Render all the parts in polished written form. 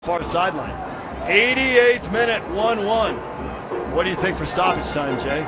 Far sideline. 88th minute, 1-1. What do you think for stoppage time, Jay?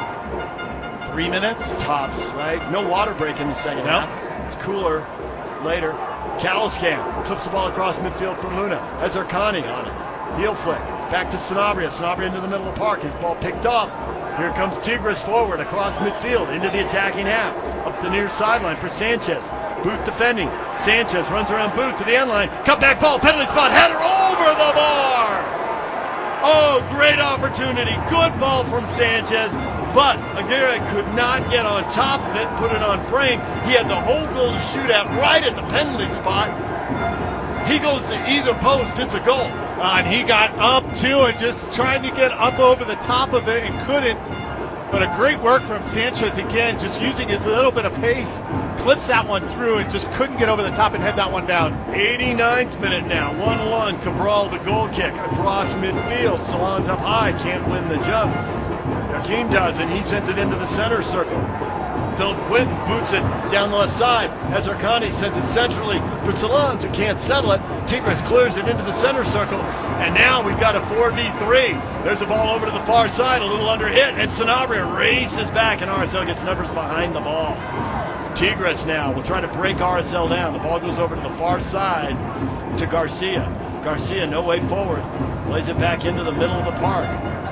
3 minutes? Tops, right? No water break in the second half. It's cooler later. Caliscan clips the ball across midfield for Luna. Has Arcani on it. Heel flick. Back to Sanabria. Sanabria into the middle of the park. His ball picked off. Here comes Tigres forward across midfield into the attacking half. Up the near sideline for Sanchez. Booth defending. Sanchez runs around Booth to the end line. Cut back ball, penalty spot, header over the bar! Oh, great opportunity. Good ball from Sanchez, but Aguirre could not get on top of it, put it on frame. He had the whole goal to shoot at right at the penalty spot. He goes to either post, it's a goal. And he got up too and just trying to get up over the top of it and couldn't. But a great work from Sanchez again, just using his little bit of pace. Clips that one through and just couldn't get over the top and head that one down. 89th minute now, 1-1. Cabral, the goal kick across midfield. Salon's up high, can't win the jump. Joaquin does, and he sends it into the center circle. Philip Quinton boots it down the left side. Arcani sends it centrally for Salons, who can't settle it. Tigres clears it into the center circle, and now we've got a 4v3. There's a ball over to the far side, a little under hit, and Sanabria races back, and RSL gets numbers behind the ball. Tigres now will try to break RSL down. The ball goes over to the far side to Garcia. Garcia, no way forward. Plays it back into the middle of the park.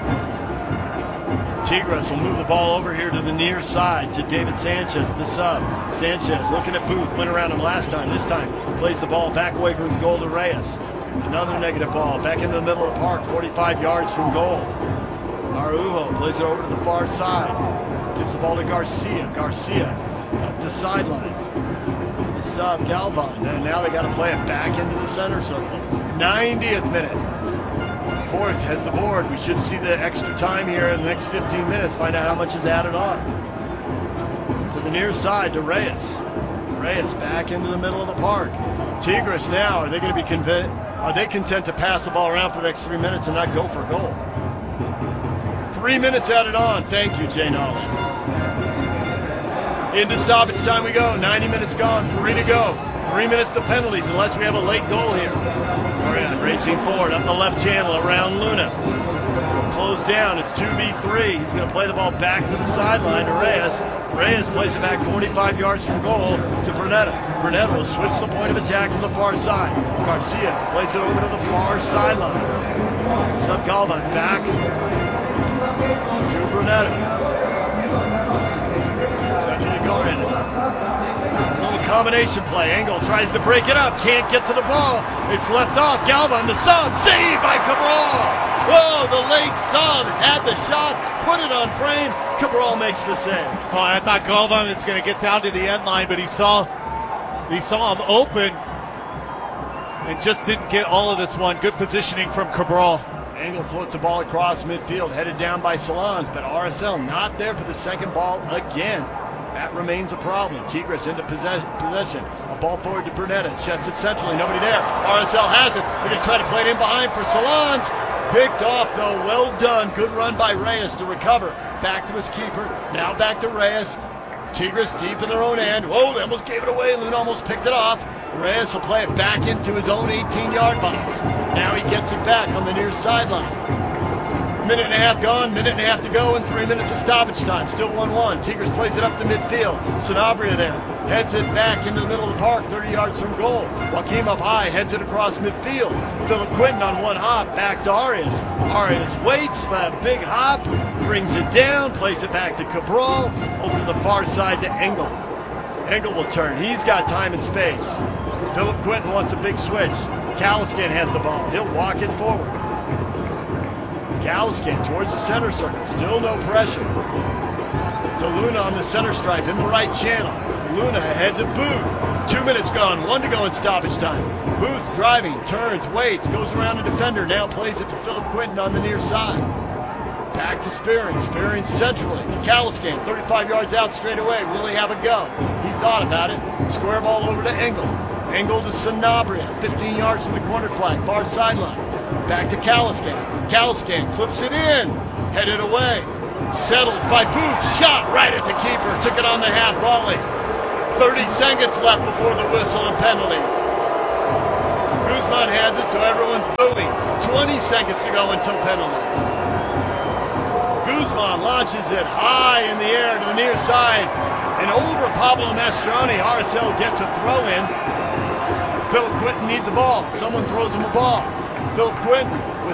Tigres will move the ball over here to the near side to David Sanchez, the sub. Sanchez looking at Booth, went around him last time. This time plays the ball back away from his goal to Reyes. Another negative ball back into the middle of the park, 45 yards from goal. Araujo plays it over to the far side. Gives the ball to Garcia. Garcia up the sideline. For the sub, Galvan. And now they got to play it back into the center circle. 90th minute. Fourth has the board. We should see the extra time here in the next 15 minutes. Find out how much is added on. To the near side to Reyes. Reyes back into the middle of the park. Tigres now, are they going to be content? Are they content to pass the ball around for the next 3 minutes and not go for goal? 3 minutes added on. Thank you, Jay Nolly. Into stoppage time we go. 90 minutes gone. 3 to go. 3 minutes to penalties unless we have a late goal here. Orion racing forward up the left channel around Luna. Closed down. It's 2v3. He's going to play the ball back to the sideline to Reyes. Reyes plays it back 45 yards from goal to Brunetta. Brunetta will switch the point of attack to the far side. Garcia plays it over to the far sideline. Sub Galvan back to Brunetta. Centrally guarded. Little combination play. Engel tries to break it up. Can't get to the ball. It's left off. Galvan, the sub. Saved by Cabral. Whoa, the late sub had the shot. Put it on frame. Cabral makes the save. Oh, I thought Galvan was going to get down to the end line, but he saw him open and just didn't get all of this one. Good positioning from Cabral. Engel floats the ball across midfield, headed down by Salons, but RSL not there for the second ball again. That remains a problem. Tigres into possession. A ball forward to Brunetta. Chests it centrally. Nobody there. RSL has it. They're going to try to play it in behind for Salons. Picked off, though. Well done. Good run by Reyes to recover. Back to his keeper. Now back to Reyes. Tigres deep in their own end. Whoa, they almost gave it away. Luna almost picked it off. Reyes will play it back into his own 18-yard box. Now he gets it back on the near sideline. Minute and a half gone, minute and a half to go, and 3 minutes of stoppage time. Still 1-1. Tigres plays it up to midfield. Sanabria there. Heads it back into the middle of the park, 30 yards from goal. Joaquin up high, heads it across midfield. Philip Quinton on one hop, back to Arias. Arias waits for a big hop, brings it down, plays it back to Cabral, over to the far side to Engel. Engel will turn. He's got time and space. Philip Quinton wants a big switch. Caliscan has the ball. He'll walk it forward. Caliscan towards the center circle. Still no pressure. To Luna on the center stripe in the right channel. Luna ahead to Booth. 2 minutes gone. 1 to go in stoppage time. Booth driving, turns, waits, goes around a defender. Now plays it to Philip Quinton on the near side. Back to Spearing. Spearing centrally to Caliscan. 35 yards out straight away. Will he have a go? He thought about it. Square ball over to Engel. Engel to Sanabria. 15 yards from the corner flag. Far sideline. Back to Caliscan. Caliscan clips it in. Headed away. Settled by Booth. Shot right at the keeper. Took it on the half volley. 30 seconds left before the whistle and penalties. Guzman has it, so everyone's booing. 20 seconds to go until penalties. Guzman launches it high in the air to the near side and over Pablo Mastroeni. RSL gets a throw in. Philip Quinton needs a ball. Someone throws him a ball. Philip Quinton with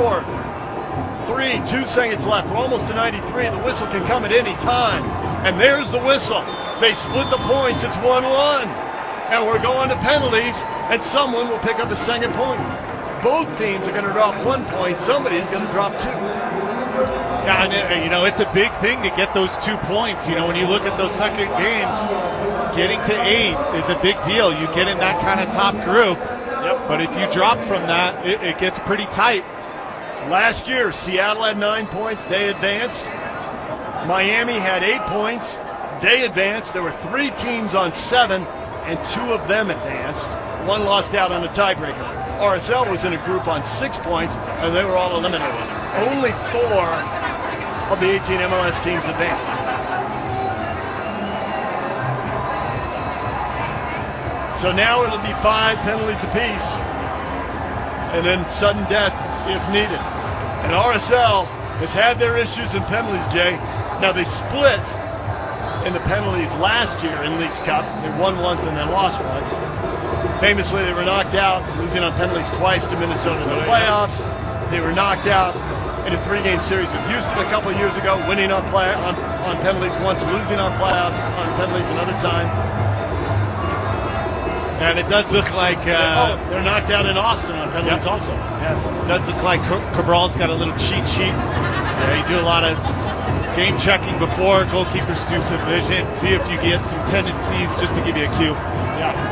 2 seconds left. We're almost to 93. The whistle can come at any time. And there's the whistle. They split the points. It's 1-1. And we're going to penalties, and someone will pick up a second point. Both teams are going to drop 1 point. Somebody's going to drop 2. Yeah, and it's a big thing to get those 2 points. When you look at those second games, getting to 8 is a big deal. You get in that kind of top group. Yep. But if you drop from that, it gets pretty tight. Last year, Seattle had 9 points. They advanced. Miami had 8 points. They advanced. There were 3 teams on 7, and 2 of them advanced. 1 lost out on a tiebreaker. RSL was in a group on 6 points, and they were all eliminated. Only 4 of the 18 MLS teams advanced. So now it'll be 5 penalties apiece, and then sudden death if needed. And RSL has had their issues in penalties, Jay. Now they split in the penalties last year in Leagues Cup. They won once and then lost once. Famously, they were knocked out, losing on penalties twice to Minnesota in the playoffs. They were knocked out in a 3-game series with Houston a couple of years ago, winning on penalties once, losing on penalties another time. And it does look like they're knocked out in Austin on penalties also. Yeah. It does look like Cabral's got a little cheat sheet. You do a lot of game checking before. Goalkeepers do some vision, see if you get some tendencies, just to give you a cue. Yeah.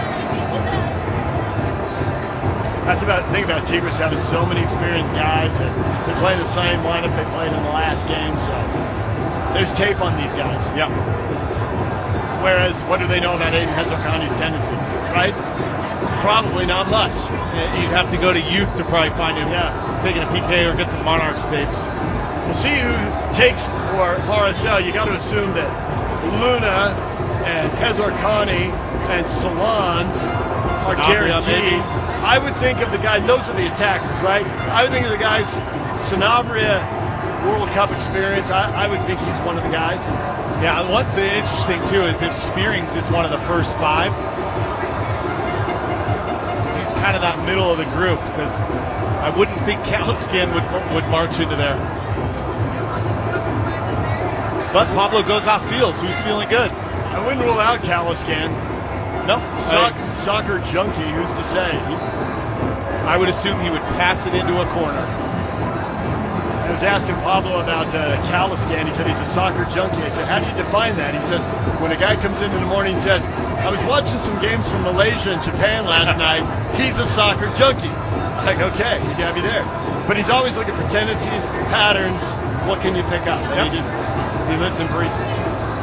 That's about the thing about Tigres having so many experienced guys, and they're playing the same lineup they played in the last game, so there's tape on these guys. Yeah. Whereas, what do they know about Aiden Hezarkani's tendencies, right? Probably not much. You'd have to go to youth to probably find him taking a PK or get some Monarchs tapes. We'll see who takes for RSL. You got to assume that Luna and Hezarkani and Salons are guaranteed. I would think of the guys, those are the attackers, right? I would think of the guys, Sanabria, World Cup experience, I would think he's one of the guys. Yeah, what's interesting too is if Spearings is one of the first 5, because he's kind of that middle of the group, because I wouldn't think Caliscan would march into there. But Pablo goes off field, so he's feeling good. I wouldn't rule out Caliscan. No. Soccer junkie, who's to say? I would assume he would pass it into a corner. I was asking Pablo about Caliscan. He said he's a soccer junkie. I said, how do you define that? He says, when a guy comes in the morning and says, I was watching some games from Malaysia and Japan last night, he's a soccer junkie. I'm like, okay, you got me there. But he's always looking for tendencies, for patterns. What can you pick up? And he lives and breathes it.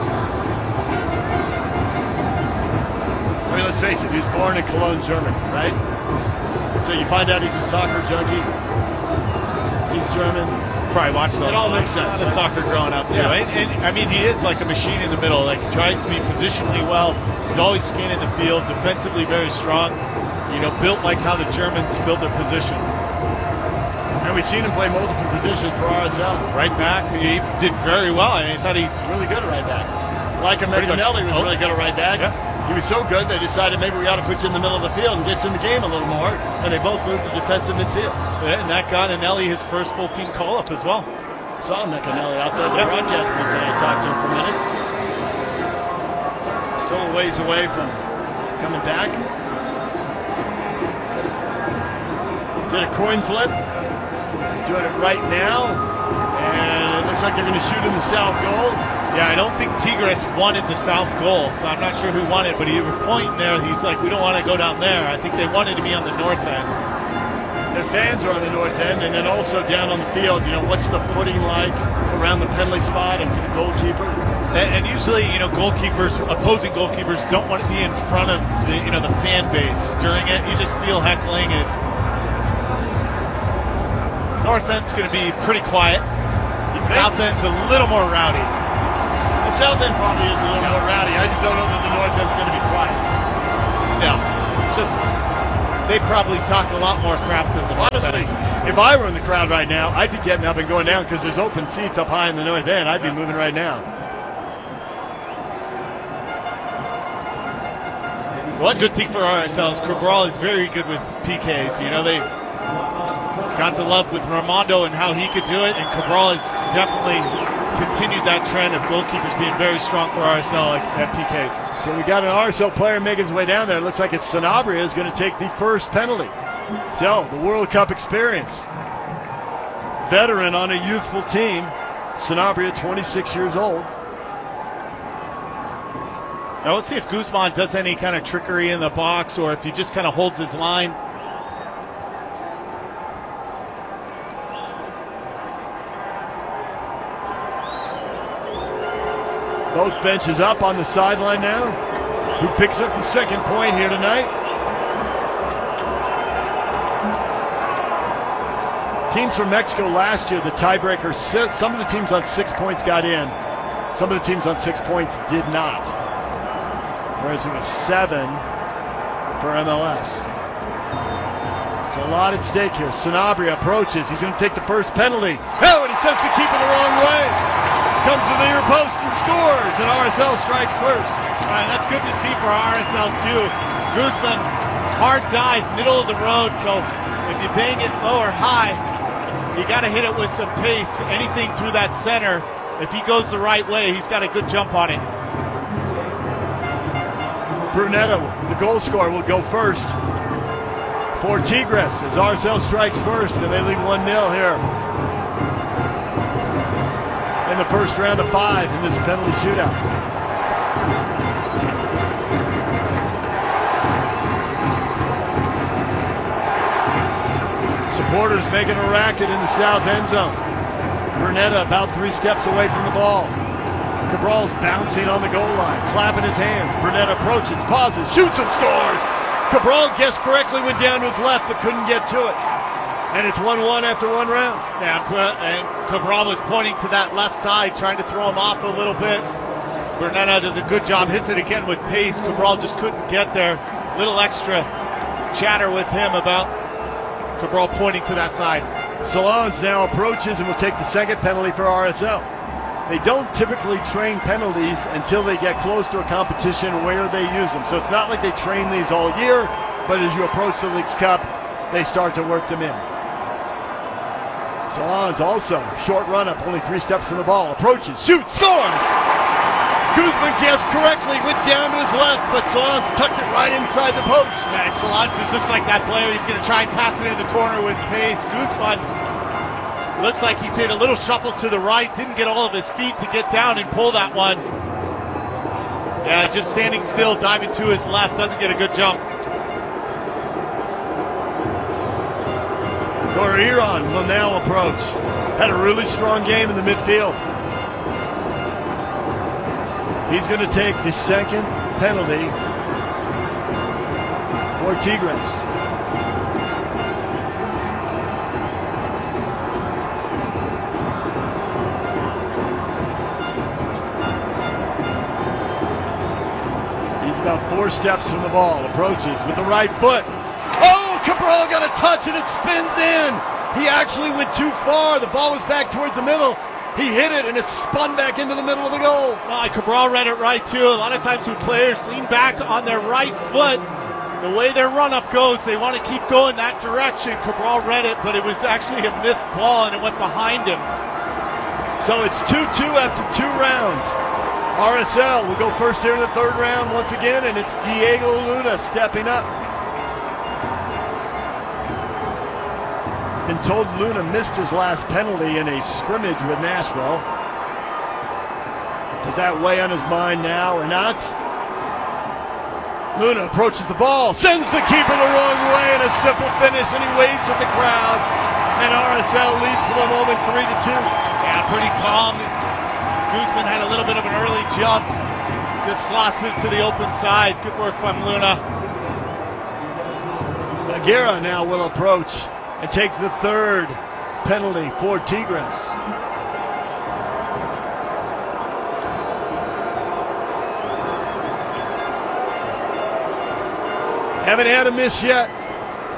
I mean, let's face it, he was born in Cologne, Germany, right? So you find out he's a soccer junkie. He's German. Probably watched it all makes sense. Right? Soccer growing up too, and I mean he is like a machine in the middle. Like he tries to be positionally well. He's always scanning the field, defensively very strong. Built like how the Germans build their positions. And we've seen him play multiple positions for RSL. Right back, he did very well. I thought he was really good at right back. Like McAnally was really good at right back. Yeah. He was so good they decided maybe we ought to put you in the middle of the field and get you in the game a little more. And they both moved to defensive midfield. And that got Anelli his first full team call up as well. Saw McAnally outside the broadcast booth today. Talked to him for a minute. Still a ways away from coming back. Did a coin flip. Doing it right now. And it looks like they're going to shoot in the south goal. Yeah, I don't think Tigres wanted the south goal, so I'm not sure who won it, but he was pointing there. He's like, we don't want to go down there. I think they wanted to be on the north end. Their fans are on the north end, and then also down on the field. What's the footing like around the penalty spot and for the goalkeeper? And usually, goalkeepers, opposing goalkeepers, don't want to be in front of the, the fan base during it. You just feel heckling it. North end's going to be pretty quiet. South end's a little more rowdy. The south end probably is a little more rowdy. I just don't know that the north end's going to be quiet. Yeah, they probably talk a lot more crap than the Honestly, if I were in the crowd right now, I'd be getting up and going down because there's open seats up high in the north end. I'd be moving right now. One good thing for RSL is Cabral is very good with PKs. You know, they got to love with Raimondo and how he could do it, and Cabral has definitely continued that trend of goalkeepers being very strong for RSL at PKs. So we got an RSL player making his way down there. It looks like it's Sanabria is going to take the first penalty. So the World Cup experience. Veteran on a youthful team. Sanabria, 26 years old. Now let's see if Guzman does any kind of trickery in the box or if he just kind of holds his line. Both benches up on the sideline now. Who picks up the second point here tonight? Teams from Mexico last year, the tiebreaker, some of the teams on 6 points got in. Some of the teams on 6 points did not. Whereas it was 7 for MLS. So a lot at stake here. Sanabria approaches. He's going to take the first penalty. Oh, and he sends the keeper the wrong way. Comes to the near post and scores, and RSL strikes first. All right, that's good to see for RSL too. Guzman, hard dive, middle of the road, so if you bang it low or high, you got to hit it with some pace. Anything through that center, if he goes the right way, he's got a good jump on it. Brunetta, the goal scorer, will go first for Tigres as RSL strikes first, and they lead 1-0 here in the first round of 5 in this penalty shootout. Supporters making a racket in the south end zone. Brunetta about 3 steps away from the ball. Cabral's bouncing on the goal line, clapping his hands. Brunetta approaches, pauses, shoots and scores. Cabral guessed correctly, went down to his left but couldn't get to it. And it's 1-1 after 1 round. Yeah, and Cabral was pointing to that left side, trying to throw him off a little bit. Brunetta does a good job, hits it again with pace. Cabral just couldn't get there. Little extra chatter with him about Cabral pointing to that side. Solans now approaches and will take the second penalty for RSL. They don't typically train penalties until they get close to a competition where they use them. So it's not like they train these all year, but as you approach the Leagues Cup, they start to work them in. Solans also, short run up, only 3 steps from the ball, approaches, shoots, scores! Guzman guessed correctly, went down to his left, but Solans tucked it right inside the post. Yeah, and Solans just looks like that player. He's going to try and pass it into the corner with pace. Guzman looks like he did a little shuffle to the right, didn't get all of his feet to get down and pull that one. Yeah, just standing still, diving to his left, doesn't get a good jump. Goriron will now approach. Had a really strong game in the midfield. He's going to take the second penalty for Tigres. He's about 4 steps from the ball, approaches with the right foot. Oh, Cabral got a touch and it spins in. He actually went too far. The ball was back towards the middle. He hit it and it spun back into the middle of the goal. Cabral read it right too. A lot of times when players lean back on their right foot, the way their run-up goes, they want to keep going that direction. Cabral read it, but it was actually a missed ball and it went behind him. So it's 2-2 after 2 rounds. RSL will go first here in the 3rd round once again, and it's Diego Luna stepping up. Been told Luna missed his last penalty in a scrimmage with Nashville. Does that weigh on his mind now or not? Luna approaches the ball, sends the keeper the wrong way, and a simple finish, and he waves at the crowd. And RSL leads for the moment 3-2. Yeah, pretty calm. Guzman had a little bit of an early jump, just slots it to the open side. Good work from Luna. Aguirre now will approach and take the 3rd penalty for Tigres. Haven't had a miss yet.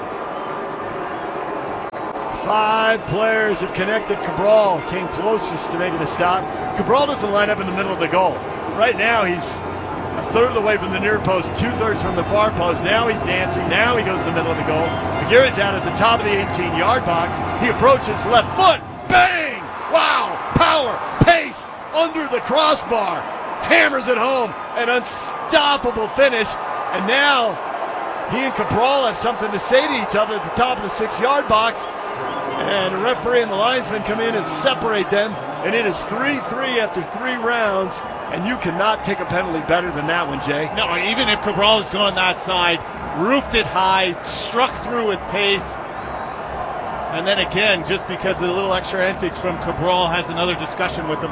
5 players have connected. Cabral came closest to making a stop. Cabral doesn't line up in the middle of the goal. Right now he's a third of the way from the near post, 2/3 from the far post. Now he's dancing. Now he goes to the middle of the goal. Aguirre's out at the top of the 18-yard box. He approaches, left foot, bang! Wow! Power, pace, under the crossbar. Hammers it home. An unstoppable finish. And now he and Cabral have something to say to each other at the top of the 6-yard box. And the referee and the linesman come in and separate them. And it is 3-3 after 3 rounds. And you cannot take a penalty better than that one, Jay. No, even if Cabral is going that side, roofed it high, struck through with pace. And then again, just because of the little extra antics from Cabral, has another discussion with him.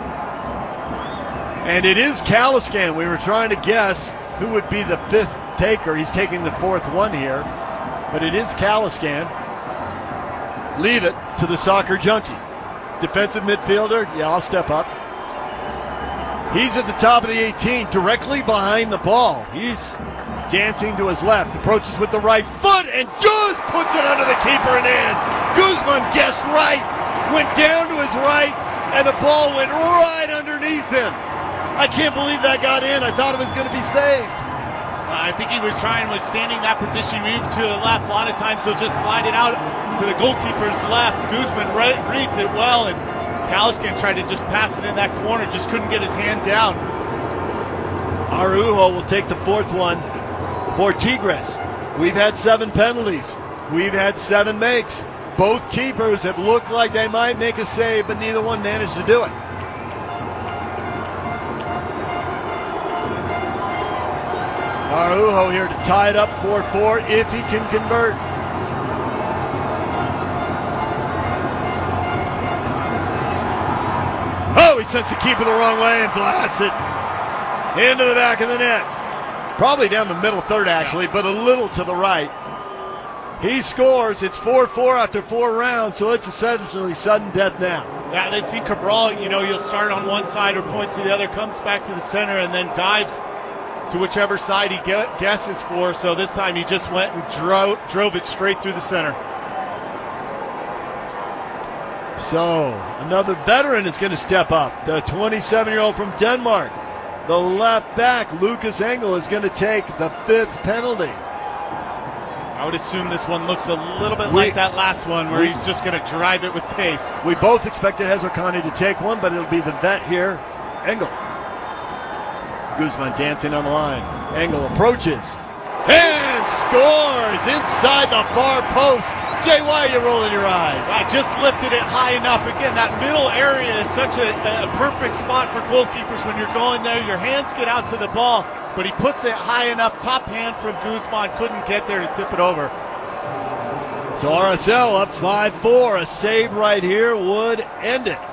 And it is Caliscan. We were trying to guess who would be the 5th taker. He's taking the 4th one here. But it is Caliscan. Leave it to the soccer junkie. Defensive midfielder, yeah, I'll step up. He's at the top of the 18, directly behind the ball. He's dancing to his left, approaches with the right foot, and just puts it under the keeper and in. Guzman guessed right, went down to his right, and the ball went right underneath him. I can't believe that got in. I thought it was going to be saved. I think he was standing that position, move to the left. A lot of times he'll just slide it out to the goalkeeper's left. Guzman reads it well, and Caliscan tried to just pass it in that corner, just couldn't get his hand down. Araujo will take the 4th one for Tigres. We've had 7 penalties. We've had 7 makes. Both keepers have looked like they might make a save, but neither one managed to do it. Araujo here to tie it up 4-4 if he can convert. Oh, he sends the keeper the wrong way and blasts it into the back of the net. Probably down the middle third, actually, but a little to the right. He scores. It's 4-4 after 4 rounds, so it's essentially sudden death now. Yeah, they've seen Cabral, you'll start on one side or point to the other, comes back to the center, and then dives to whichever side he guesses for. So this time he just went and drove it straight through the center. So another veteran is going to step up. The 27-year-old from Denmark. The left back, Lucas Engel, is going to take the 5th penalty. I would assume this one looks a little bit like that last one where he's just going to drive it with pace. We both expected Hezokani to take one, but it'll be the vet here, Engel. Guzman dancing on the line. Engel approaches and scores inside the far post. Jay, why are you rolling your eyes? I just lifted it high enough. Again, that middle area is such a perfect spot for goalkeepers when you're going there. Your hands get out to the ball, but he puts it high enough. Top hand from Guzman, couldn't get there to tip it over. So RSL up 5-4. A save right here would end it.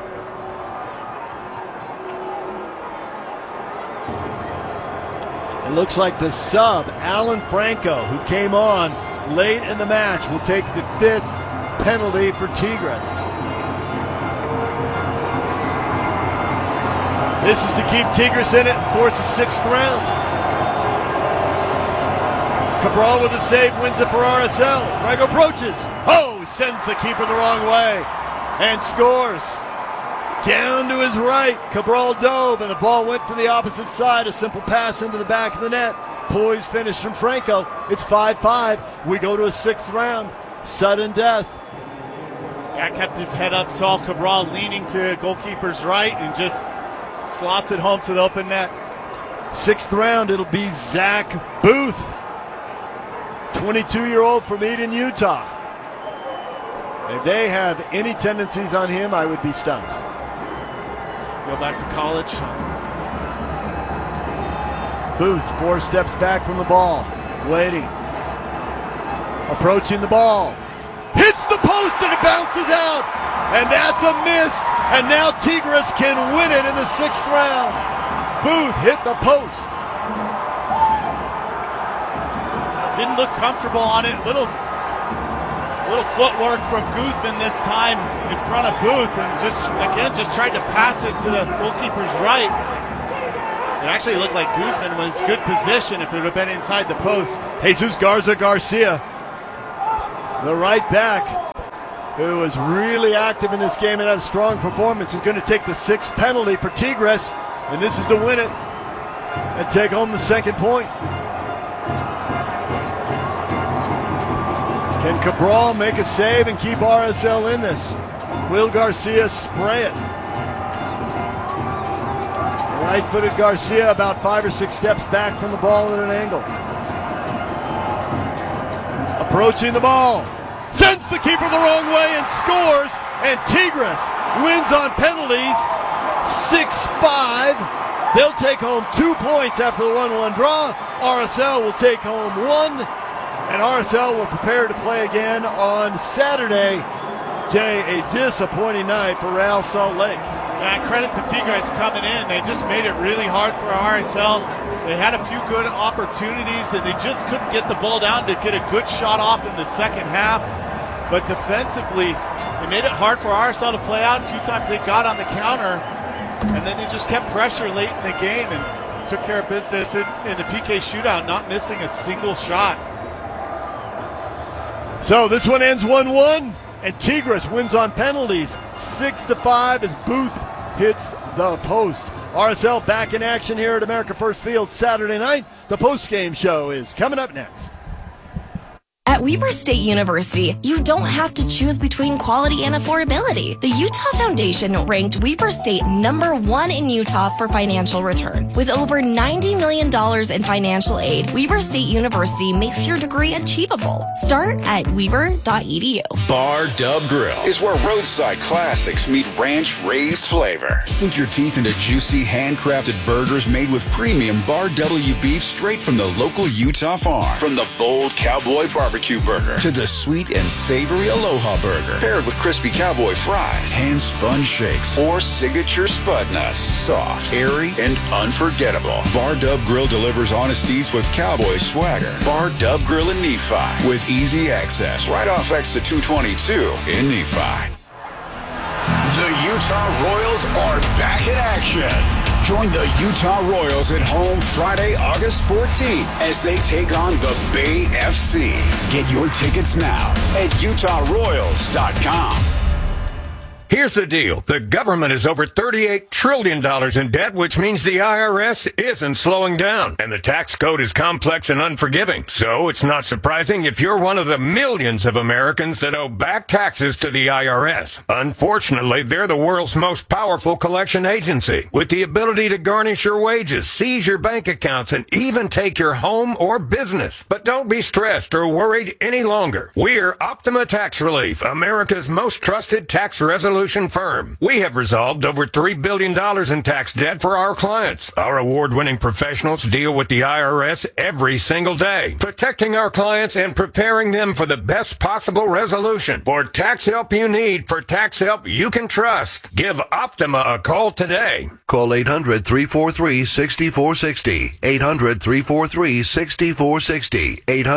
It looks like the sub, Alan Franco, who came on late in the match, will take the 5th penalty for Tigres. This is to keep Tigres in it and force a 6th round. Cabral with a save wins it for RSL. Franco approaches. Oh, sends the keeper the wrong way and scores. Down to his right, Cabral dove, and the ball went to the opposite side. A simple pass into the back of the net. Poised finish from Franco. It's 5-5. We go to a 6th round. Sudden death. Yeah, kept his head up, saw Cabral leaning to goalkeeper's right, and just slots it home to the open net. 6th round, it'll be Zach Booth, 22-year-old from Eden, Utah. If they have any tendencies on him, I would be stunned. Go back to college. Booth 4 steps back from the ball, waiting, approaching the ball, hits the post and it bounces out, and that's a miss, and now Tigres can win it in the 6th round. Booth hit the post. Didn't look comfortable on it. Little footwork from Guzman this time in front of Booth, and just tried to pass it to the goalkeeper's right. It actually looked like Guzman was good position if it would have been inside the post. Jesus Garza Garcia, the right back, who was really active in this game and had a strong performance, is going to take the 6th penalty for Tigres, and this is to win it and take home the 2nd point. Can Cabral make a save and keep RSL in this? Will Garcia spray it? Right-footed Garcia about 5 or 6 steps back from the ball at an angle. Approaching the ball. Sends the keeper the wrong way and scores. And Tigres wins on penalties 6-5. They'll take home 2 points after the 1-1 draw. RSL will take home 1. And RSL will prepare to play again on Saturday. Jay, a disappointing night for Real Salt Lake. Yeah, credit to Tigres coming in. They just made it really hard for RSL. They had a few good opportunities, and they just couldn't get the ball down to get a good shot off in the second half. But defensively, they made it hard for RSL to play out. A few times they got on the counter, and then they just kept pressure late in the game and took care of business in the PK shootout, not missing a single shot. So this one ends 1-1, and Tigres wins on penalties 6-5 as Booth hits the post. RSL back in action here at America First Field Saturday night. The post-game show is coming up next. At Weber State University, you don't have to choose between quality and affordability. The Utah Foundation ranked Weber State #1 in Utah for financial return. With over $90 million in financial aid, Weber State University makes your degree achievable. Start at weber.edu. Bar Dub Grill is where roadside classics meet ranch-raised flavor. Sink your teeth into juicy, handcrafted burgers made with premium Bar W beef straight from the local Utah farm. From the bold cowboy barbecue burger to the sweet and savory Aloha burger, paired with crispy cowboy fries, hand-spun shakes, or signature spud nuts. Soft, airy, and unforgettable. Bar Dub Grill delivers honesties with cowboy swagger. Bar Dub Grill in Nephi with easy access right off exit 222 in Nephi. The Utah Royals are back in action. Join the Utah Royals at home Friday, August 14th as they take on the Bay FC. Get your tickets now at utahroyals.com. Here's the deal. The government is over $38 trillion in debt, which means the IRS isn't slowing down. And the tax code is complex and unforgiving. So it's not surprising if you're one of the millions of Americans that owe back taxes to the IRS. Unfortunately, they're the world's most powerful collection agency, with the ability to garnish your wages, seize your bank accounts, and even take your home or business. But don't be stressed or worried any longer. We're Optima Tax Relief, America's most trusted tax resolution firm. We have resolved over $3 billion in tax debt for our clients. Our award-winning professionals deal with the IRS every single day, protecting our clients and preparing them for the best possible resolution. For tax help you need, for tax help you can trust, give Optima a call today. Call 800-343-6460. 800-343-6460.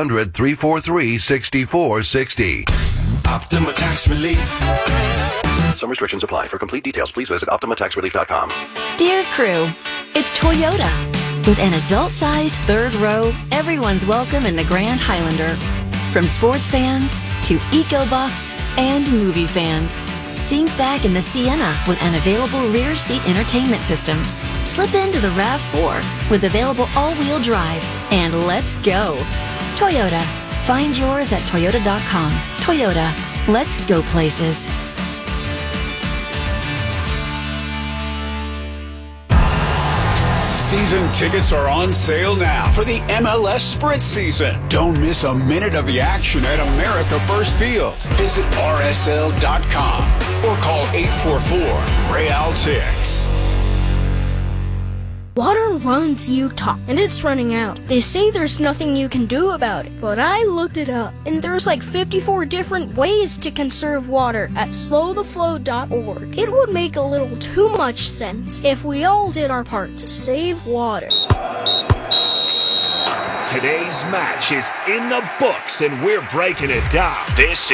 800-343-6460. Optima Tax Relief. Some restrictions apply. For complete details, please visit OptimaTaxRelief.com. Dear crew, it's Toyota. With an adult-sized third row, everyone's welcome in the Grand Highlander. From sports fans to eco-buffs and movie fans. Sink back in the Sienna with an available rear seat entertainment system. Slip into the RAV4 with available all-wheel drive. And let's go. Toyota. Find yours at Toyota.com. Toyota. Let's go places. Season tickets are on sale now for the MLS Sprint season. Don't miss a minute of the action at America First Field. Visit rsl.com or call 844-REAL-TICKS. Water runs Utah, and it's running out. They say there's nothing you can do about it, but I looked it up, and there's like 54 different ways to conserve water at slowtheflow.org. It would make a little too much sense if we all did our part to save water. Today's match is in the books, and we're breaking it down. This